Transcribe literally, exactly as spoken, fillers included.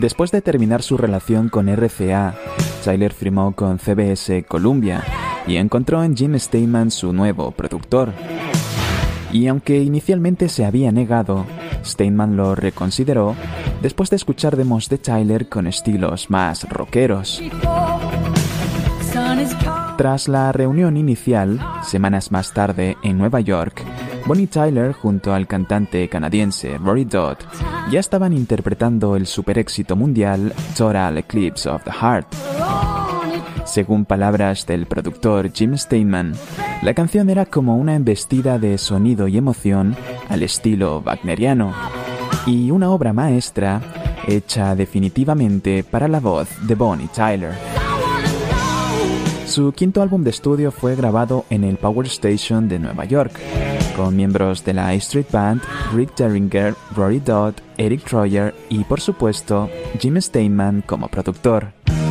Después de terminar su relación con R C A, Tyler firmó con C B S Columbia y encontró en Jim Steinman su nuevo productor. Y aunque inicialmente se había negado, Steinman lo reconsideró después de escuchar demos de Tyler con estilos más rockeros. Tras la reunión inicial, semanas más tarde en Nueva York, Bonnie Tyler junto al cantante canadiense Rory Dodd ya estaban interpretando el superéxito mundial Total Eclipse of the Heart. Según palabras del productor Jim Steinman, la canción era como una embestida de sonido y emoción al estilo wagneriano, y una obra maestra hecha definitivamente para la voz de Bonnie Tyler. Su quinto álbum de estudio fue grabado en el Power Station de Nueva York, con miembros de la A Street Band, Rick Derringer, Rory Dodd, Eric Troyer y, por supuesto, Jim Steinman como productor.